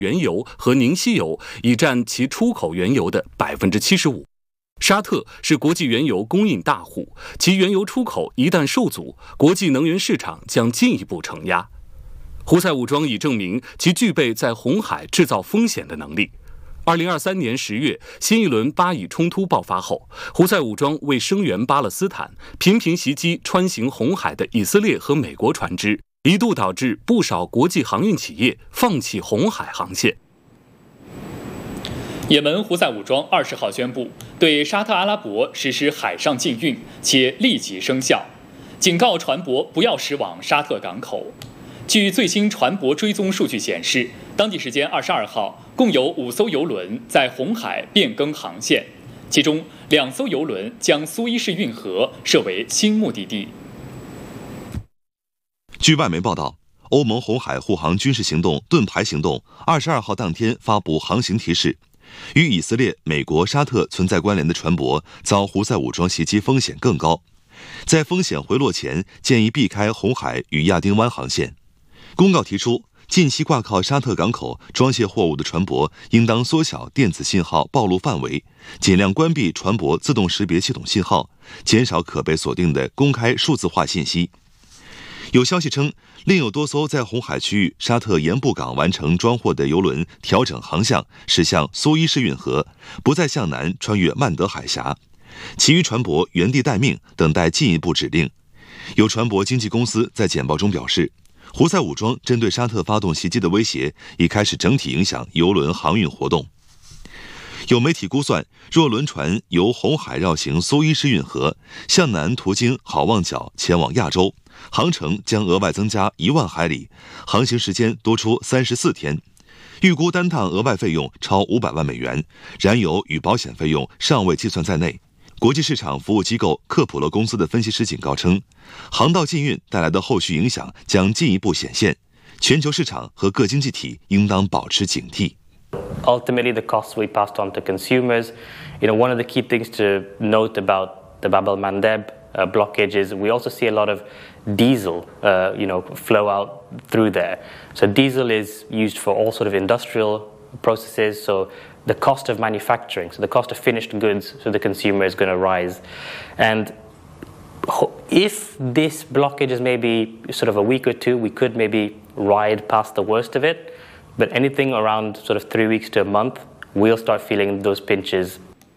原油和凝稀油已占其出口原油的75%。沙特是国际原油供应大户，其原油出口一旦受阻，国际能源市场将进一步承压。胡塞武装已证明其具备在红海制造风险的能力。2023年10月，新一轮巴以冲突爆发后，胡塞武装为声援巴勒斯坦，频频袭击穿行红海的以色列和美国船只，一度导致不少国际航运企业放弃红海航线。 也门胡塞武装20号宣布对沙特阿拉伯实施海上禁运，且立即生效，警告船舶不要驶往沙特港口。据最新船舶追踪数据显示，当地时间22号，共有5艘油轮在红海变更航线，其中2艘油轮将苏伊士运河设为新目的地。 据外媒报道，欧盟红海护航军事行动盾牌行动22号当天发布航行提示，与以色列、美国、沙特存在关联的船舶遭胡塞武装袭击风险更高，在风险回落前，建议避开红海与亚丁湾航线。公告提出，近期挂靠沙特港口装卸货物的船舶应当缩小电子信号暴露范围，尽量关闭船舶自动识别系统信号，减少可被锁定的公开数字化信息。有消息称，另有多艘在红海区域沙特盐布港完成装货的油轮调整航向，驶向苏伊士运河，不再向南穿越曼德海峡，其余船舶原地待命，等待进一步指令。有船舶经纪公司在简报中表示，胡塞武装针对沙特发动袭击的威胁已开始整体影响油轮航运活动。有媒体估算，若轮船由红海绕行苏伊士运河，向南途经好望角前往亚洲，航程将额外增加1万海里，航行时间多出34天。预估单趟额外费用超500万美元，燃油与保险费用尚未计算在内。国际市场服务机构克普勒公司的分析师警告称，航道禁运带来的后续影响将进一步显现，全球市场和各经济体应当保持警惕。 Ultimately, the costs we passed on to consumers. One of the key things to note about the Bab el-Mandeb blockage is we also see a lot of diesel, flow out through there. So diesel is used for all sort of industrial processes. So the cost of manufacturing, so the cost of finished goods to the consumer is going to rise. And if this blockage is maybe sort of a week or two, we could maybe ride past the worst of it. But anything around sort of 3 weeks to a month, we'll start feeling those pinches.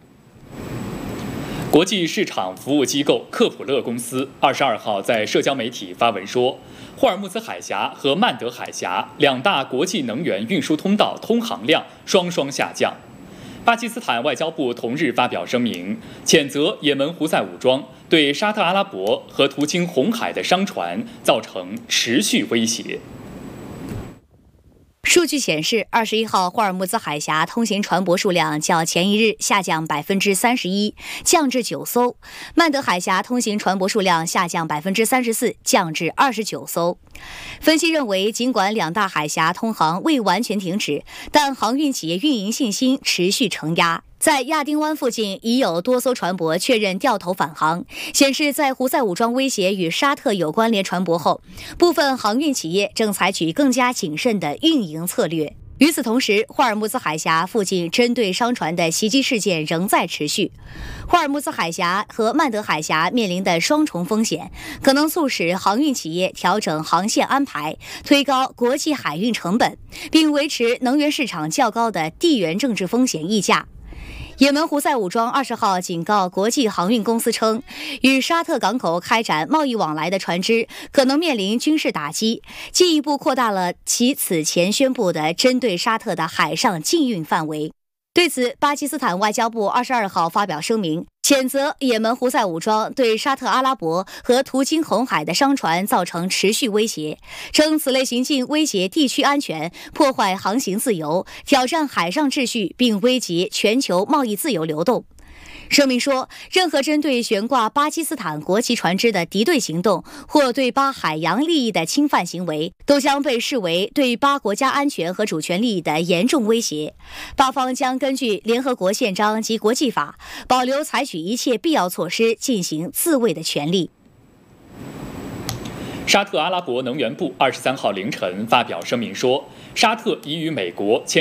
国际市场服务机构克普勒公司22号在社交媒体发文说，霍尔木兹海峡和曼德海峡2大国际能源运输通道通航量双双下降。巴基斯坦外交部同日发表声明，谴责也门胡塞武装对沙特阿拉伯和途经红海的商船造成持续威胁。 数据显示，21号霍尔木兹海峡通行船舶数量较前一日下降31%，降至9艘；曼德海峡通行船舶数量下降34%，降至29艘。分析认为，尽管2大海峡通航未完全停止，但航运企业运营信心持续承压。在亚丁湾附近已有多艘船舶确认掉头返航，显示在胡塞武装威胁与沙特有关联船舶后，部分航运企业正采取更加谨慎的运营策略。与此同时，霍尔木兹海峡附近针对商船的袭击事件仍在持续。霍尔木兹海峡和曼德海峡面临的双重风险，可能促使航运企业调整航线安排，推高国际海运成本，并维持能源市场较高的地缘政治风险溢价。也门胡塞武装20号警告国际航运公司称，与沙特港口开展贸易往来的船只可能面临军事打击，进一步扩大了其此前宣布的针对沙特的海上禁运范围。对此，巴基斯坦外交部22号发表声明，谴责也门胡塞武装对沙特阿拉伯和途经红海的商船造成持续威胁，称此类行径威胁地区安全，破坏航行自由，挑战海上秩序，并危及全球贸易自由流动。声明说，任何针对悬挂巴基斯坦国旗船只的敌对行动或对巴海洋利益的侵犯行为，都将被视为对巴国家安全和主权利益的严重威胁。巴方将根据联合国宪章及国际法，保留采取一切必要措施进行自卫的权利。 沙特阿拉伯能源部23号凌晨发表声明说，沙特已与美国签